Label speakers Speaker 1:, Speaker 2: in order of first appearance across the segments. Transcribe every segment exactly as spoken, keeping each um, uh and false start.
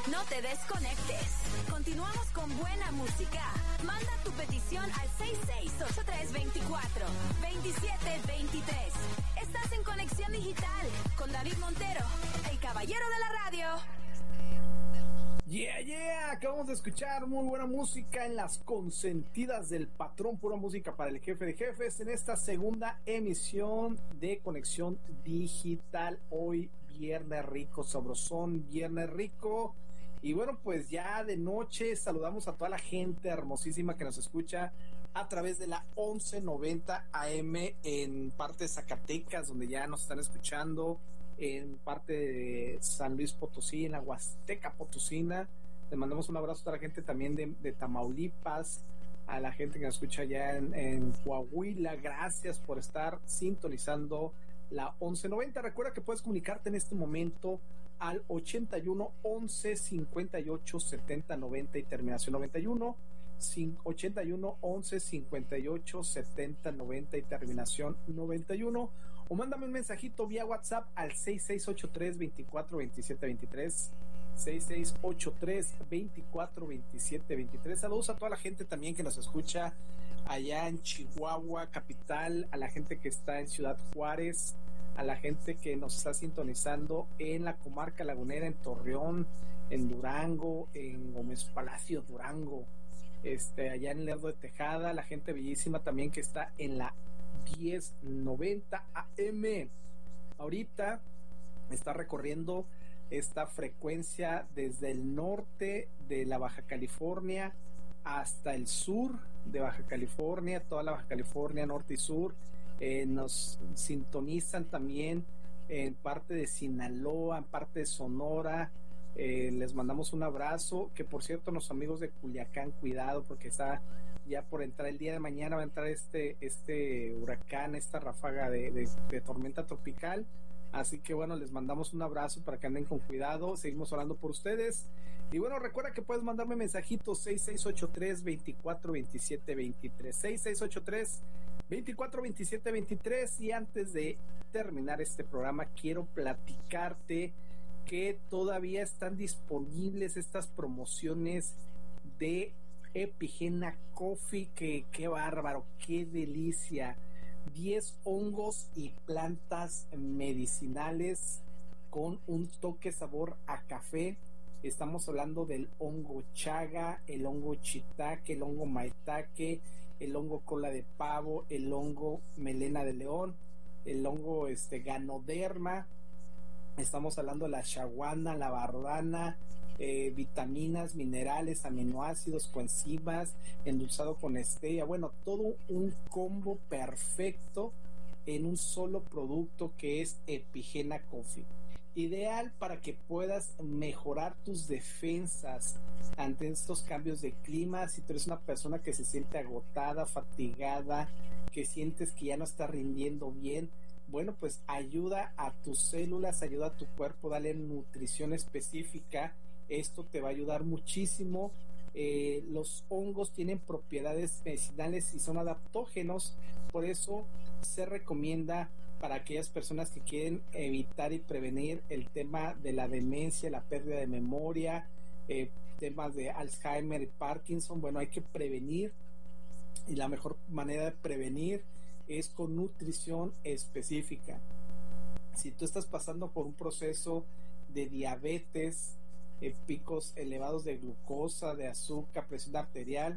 Speaker 1: No te desconectes. Continuamos con buena música. Manda tu petición al seis seis ocho tres, veinticuatro, veintisiete veintitrés. Estás en Conexión Digital con David Montero, el caballero de la radio.
Speaker 2: Yeah, yeah, acabamos de escuchar muy buena música en las consentidas del patrón, pura música para el jefe de jefes en esta segunda emisión de Conexión Digital. Hoy viernes rico, sabrosón, viernes rico. Y bueno, pues ya de noche saludamos a toda la gente hermosísima que nos escucha a través de la once noventa A M en parte de Zacatecas, donde ya nos están escuchando, en parte de San Luis Potosí, en la Huasteca Potosina. Le mandamos un abrazo a toda la gente también de, de Tamaulipas, a la gente que nos escucha allá en, en Coahuila. Gracias por estar sintonizando la once noventa. Recuerda que puedes comunicarte en este momento al ochenta y uno, once, cincuenta y ocho, setenta, noventa y terminación noventa y uno, ochenta y uno, once, cincuenta y ocho, setenta, noventa y terminación noventa y uno, o mándame un mensajito vía WhatsApp al seis seis ocho tres, veinticuatro, veintisiete veintitrés, seis seis ocho tres, veinticuatro, veintisiete veintitrés. Saludos a toda la gente también que nos escucha allá en Chihuahua capital, a la gente que está en Ciudad Juárez, a la gente que nos está sintonizando en la comarca lagunera, en Torreón, en Durango, en Gómez Palacio, Durango, este, allá en Lerdo de Tejada, la gente bellísima también que está en la diez noventa A M. Ahorita está recorriendo esta frecuencia desde el norte de la Baja California hasta el sur de Baja California, toda la Baja California, norte y sur. Eh, nos sintonizan también en parte de Sinaloa, en parte de Sonora. Eh, les mandamos un abrazo, que por cierto, los amigos de Culiacán, cuidado, porque está ya por entrar el día de mañana, va a entrar este, este huracán, esta ráfaga de, de, de tormenta tropical. Así que bueno, les mandamos un abrazo para que anden con cuidado. Seguimos orando por ustedes. Y bueno, recuerda que puedes mandarme mensajitos seis seis ocho tres, veinticuatro, veintisiete veintitrés, seis seis ocho tres, veinticuatro, veintisiete veintitrés. Y antes de terminar este programa, quiero platicarte que todavía están disponibles estas promociones de Epigena Coffee. Que qué bárbaro, qué delicia. diez hongos y plantas medicinales con un toque sabor a café. Estamos hablando del hongo chaga, el hongo shiitake, el hongo maitake, el hongo cola de pavo, el hongo melena de león, el hongo este ganoderma. Estamos hablando de la ashwagandha, la bardana, eh, vitaminas, minerales, aminoácidos, coenzimas, endulzado con stevia. Bueno, todo un combo perfecto en un solo producto que es Epigena Coffee. Ideal para que puedas mejorar tus defensas ante estos cambios de clima. Si tú eres una persona que se siente agotada, fatigada, que sientes que ya no está rindiendo bien, bueno, pues ayuda a tus células, ayuda a tu cuerpo, dale nutrición específica. Esto te va a ayudar muchísimo. Eh, los hongos tienen propiedades medicinales y son adaptógenos, por eso se recomienda para aquellas personas que quieren evitar y prevenir el tema de la demencia, la pérdida de memoria, eh, temas de Alzheimer y Parkinson. Bueno, hay que prevenir, y la mejor manera de prevenir es con nutrición específica. Si tú estás pasando por un proceso de diabetes, eh, picos elevados de glucosa, de azúcar, presión arterial,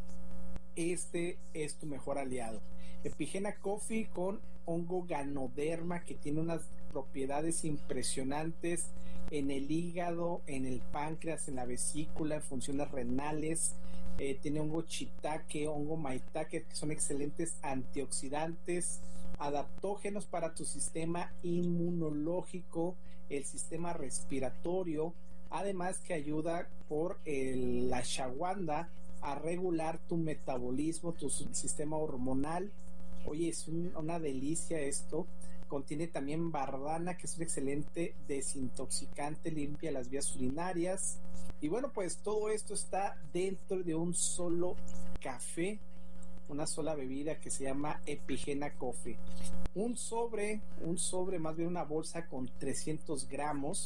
Speaker 2: este es tu mejor aliado. Epigena Coffee con hongo ganoderma, que tiene unas propiedades impresionantes en el hígado, en el páncreas, en la vesícula, en funciones renales. Eh, tiene hongo shiitake, hongo maitake, que son excelentes antioxidantes, adaptógenos para tu sistema inmunológico, el sistema respiratorio, además que ayuda por el, la ashwagandha a regular tu metabolismo, tu sistema hormonal. Oye, es un, una delicia esto. Contiene también bardana, que es un excelente desintoxicante, limpia las vías urinarias. Y bueno, pues todo esto está dentro de un solo café, una sola bebida que se llama Epigena Coffee. Un sobre, un sobre, más bien una bolsa con trescientos gramos,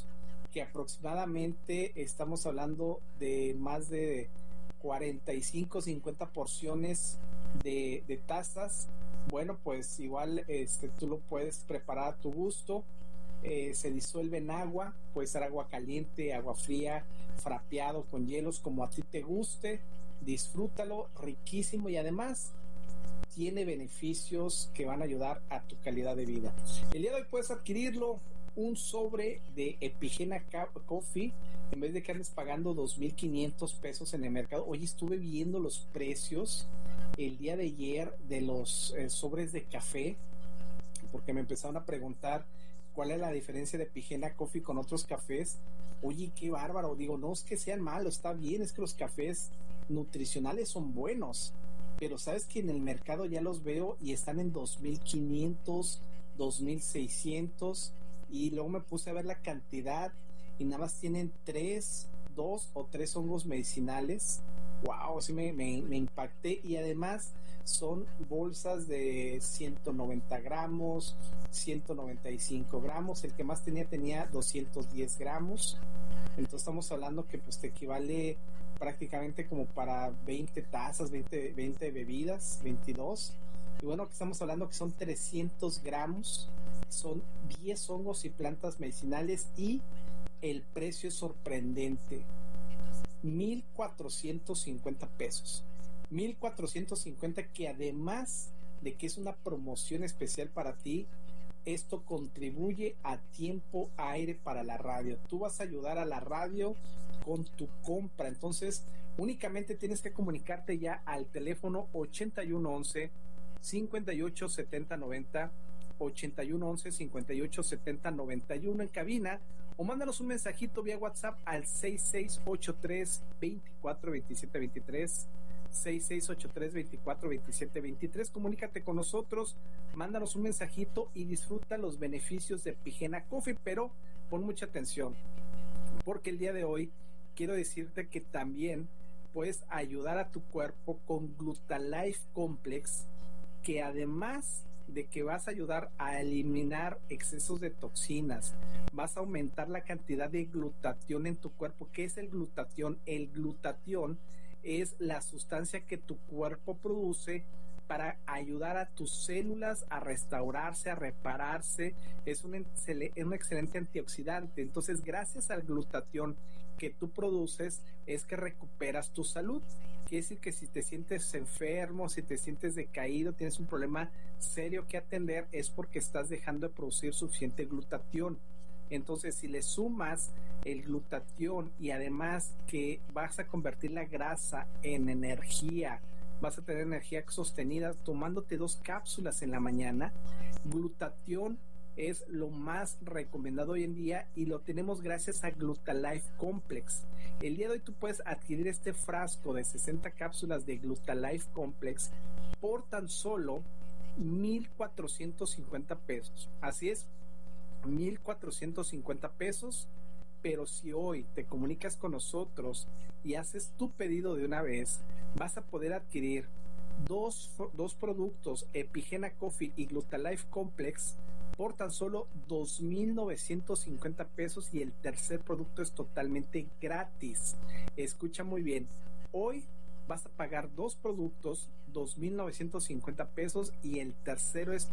Speaker 2: que aproximadamente estamos hablando de más de cuarenta y cinco, cincuenta porciones de, de tazas. Bueno, pues igual este, tú lo puedes preparar a tu gusto. Eh, se disuelve en agua, puede ser agua caliente, agua fría, frapeado con hielos, como a ti te guste. Disfrútalo, riquísimo, y además tiene beneficios que van a ayudar a tu calidad de vida. El día de hoy puedes adquirirlo, un sobre de Epigena Coffee, en vez de que andes pagando dos mil quinientos pesos en el mercado. Hoy estuve viendo los precios el día de ayer de los eh, sobres de café, porque me empezaron a preguntar cuál es la diferencia de Epigena Coffee con otros cafés. Oye, qué bárbaro. Digo, no es que sean malos, está bien, es que los cafés nutricionales son buenos, pero sabes que en el mercado ya los veo y están en dos mil quinientos, dos mil seiscientos, y luego me puse a ver la cantidad y nada más tienen tres, dos o tres hongos medicinales. Wow, sí me, me, me impacté. Y además son bolsas de ciento noventa gramos, ciento noventa y cinco gramos. El que más tenía tenía doscientos diez gramos. Entonces estamos hablando que pues te equivale prácticamente como para veinte tazas, veinte, veinte bebidas, veintidós. Y bueno, que estamos hablando que son trescientos gramos, son diez hongos y plantas medicinales, y el precio es sorprendente. mil cuatrocientos cincuenta pesos. mil cuatrocientos cincuenta, que además de que es una promoción especial para ti, esto contribuye a Tiempo Aire para la radio. Tú vas a ayudar a la radio con tu compra. Entonces, únicamente tienes que comunicarte ya al teléfono ochenta y uno once, cincuenta y ocho setenta noventa, ochenta y uno once, cincuenta y ocho setenta noventa y uno en cabina, o mándanos un mensajito vía WhatsApp al seis seis ocho tres, veinticuatro veintisiete veintitrés, seis seis ocho tres, veinticuatro veintisiete veintitrés. Comunícate con nosotros, mándanos un mensajito y disfruta los beneficios de Epigena Coffee. Pero pon mucha atención, porque el día de hoy quiero decirte que también puedes ayudar a tu cuerpo con Glutalife Complex, que además de que vas a ayudar a eliminar excesos de toxinas, vas a aumentar la cantidad de glutatión en tu cuerpo. ¿Qué es el glutatión? El glutatión es la sustancia que tu cuerpo produce para ayudar a tus células a restaurarse, a repararse. Es un, excel- un excelente antioxidante. Entonces, gracias al glutatión que tú produces, es que recuperas tu salud. Quiere decir que si te sientes enfermo, si te sientes decaído, tienes un problema serio que atender, es porque estás dejando de producir suficiente glutatión. Entonces, si le sumas el glutatión y además que vas a convertir la grasa en energía, vas a tener energía sostenida tomándote dos cápsulas en la mañana. Glutatión es lo más recomendado hoy en día y lo tenemos gracias a Glutalife Complex. El día de hoy tú puedes adquirir este frasco de sesenta cápsulas de Glutalife Complex por tan solo mil cuatrocientos cincuenta pesos. Así es, mil cuatrocientos cincuenta pesos. Pero si hoy te comunicas con nosotros y haces tu pedido de una vez, vas a poder adquirir dos, dos productos, Epigena Coffee y Glutalife Complex, por tan solo dos mil novecientos cincuenta pesos, y el tercer producto es totalmente gratis. Escucha muy bien, hoy vas a pagar dos productos, dos mil novecientos cincuenta pesos, y el tercero es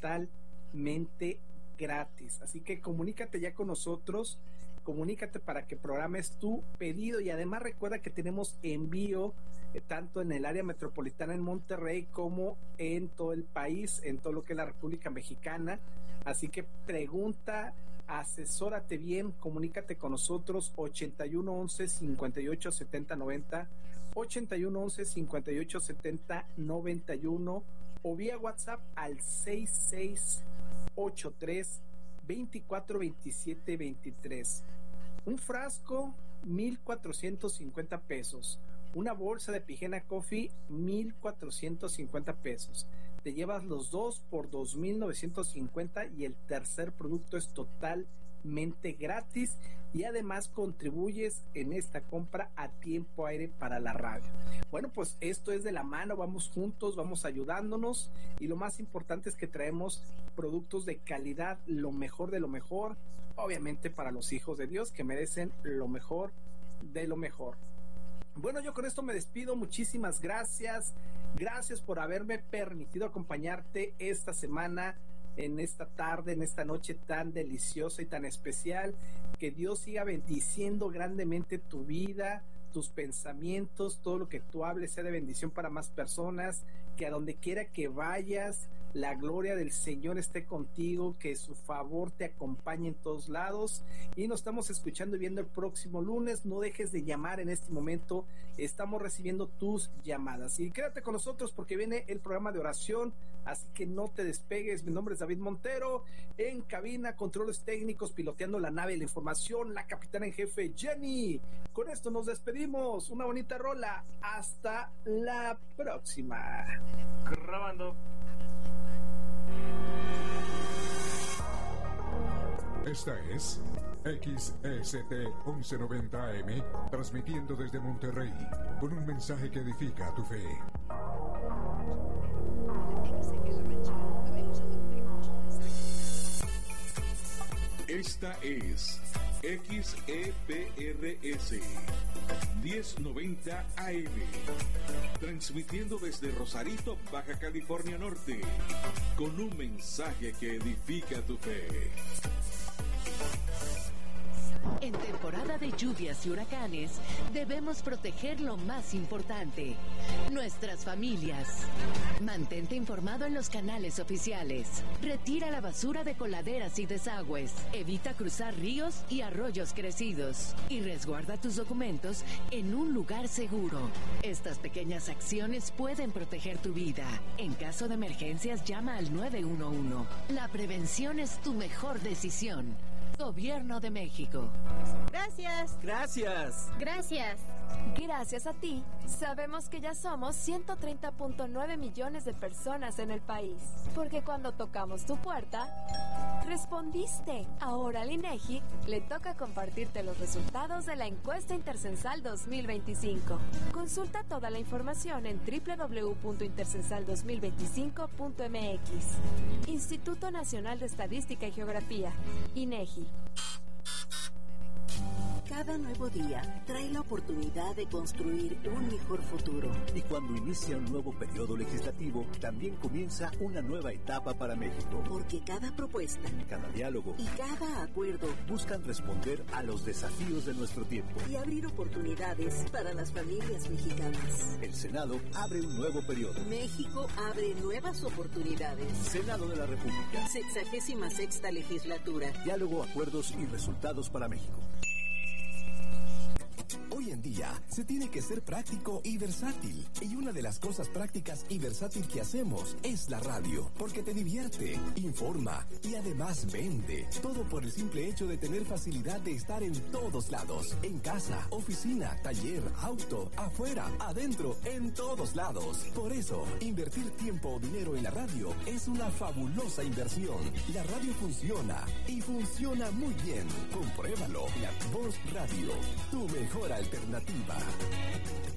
Speaker 2: totalmente gratis. Así que comunícate ya con nosotros, comunícate para que programes tu pedido, y además recuerda que tenemos envío eh, tanto en el área metropolitana en Monterrey como en todo el país, en todo lo que es la República Mexicana. Así que pregunta, asesórate bien, comunícate con nosotros, ochenta y uno once, cincuenta y ocho setenta noventa, ochenta y uno once, cincuenta y ocho setenta noventa y uno, o vía WhatsApp al seis seis ocho tres, veinticuatro veintisiete veintitrés. Un frasco, mil cuatrocientos cincuenta pesos. Una bolsa de Epigena Coffee, mil cuatrocientos cincuenta pesos. Te llevas los dos por dos mil novecientos cincuenta, y el tercer producto es totalmente totalmente gratis y además contribuyes en esta compra a Tiempo Aire para la radio. Bueno, pues esto es de la mano, vamos juntos, vamos ayudándonos y lo más importante es que traemos productos de calidad, lo mejor de lo mejor, obviamente para los hijos de Dios que merecen lo mejor de lo mejor. Bueno, yo con esto me despido, muchísimas gracias, gracias por haberme permitido acompañarte esta semana, en esta tarde, en esta noche tan deliciosa y tan especial. Que Dios siga bendiciendo grandemente tu vida, tus pensamientos, todo lo que tú hables sea de bendición para más personas, que a donde quiera que vayas, la gloria del Señor esté contigo, que su favor te acompañe en todos lados, y nos estamos escuchando y viendo el próximo lunes. No dejes de llamar en este momento, estamos recibiendo tus llamadas, y quédate con nosotros porque viene el programa de oración, así que no te despegues. Mi nombre es David Montero, en cabina, controles técnicos, piloteando la nave de la información, la capitana en jefe Jenny. Con esto nos despedimos, una bonita rola, hasta la próxima.
Speaker 3: Grabando.
Speaker 4: Esta es X E S T once noventa A M, transmitiendo desde Monterrey, con un mensaje que edifica tu fe.
Speaker 5: Esta es X E P R S diez noventa A M, transmitiendo desde Rosarito, Baja California Norte, con un mensaje que edifica tu fe.
Speaker 6: En temporada de lluvias y huracanes, debemos proteger lo más importante, nuestras familias. Mantente informado en los canales oficiales. Retira la basura de coladeras y desagües. Evita cruzar ríos y arroyos crecidos. Y resguarda tus documentos en un lugar seguro. Estas pequeñas acciones pueden proteger tu vida. En caso de emergencias, llama al nueve uno uno. La prevención es tu mejor decisión. Gobierno de México.
Speaker 7: Gracias.
Speaker 3: Gracias.
Speaker 7: Gracias.
Speaker 8: Gracias a ti, sabemos que ya somos ciento treinta punto nueve millones de personas en el país. Porque cuando tocamos tu puerta, respondiste. Ahora al INEGI le toca compartirte los resultados de la encuesta Intercensal dos mil veinticinco. Consulta toda la información en doble u doble u doble u punto intercensal dos mil veinticinco punto m x. Instituto Nacional de Estadística y Geografía, INEGI.
Speaker 9: Cada nuevo día trae la oportunidad de construir un mejor futuro.
Speaker 10: Y cuando inicia un nuevo periodo legislativo, también comienza una nueva etapa para México.
Speaker 9: Porque cada propuesta,
Speaker 10: cada diálogo
Speaker 9: y cada acuerdo
Speaker 10: buscan responder a los desafíos de nuestro tiempo
Speaker 9: y abrir oportunidades para las familias mexicanas.
Speaker 10: El Senado abre un nuevo periodo.
Speaker 9: México abre nuevas oportunidades.
Speaker 10: Senado de la República.
Speaker 9: Sexagésima sexta legislatura.
Speaker 10: Diálogo, acuerdos y resultados para México.
Speaker 11: Hoy en día se tiene que ser práctico y versátil. Y una de las cosas prácticas y versátil que hacemos es la radio. Porque te divierte, informa y además vende. Todo por el simple hecho de tener facilidad de estar en todos lados. En casa, oficina, taller, auto, afuera, adentro, en todos lados. Por eso, invertir tiempo o dinero en la radio es una fabulosa inversión. La radio funciona y funciona muy bien. Compruébalo. La Voz Radio, tu mejor alternativa.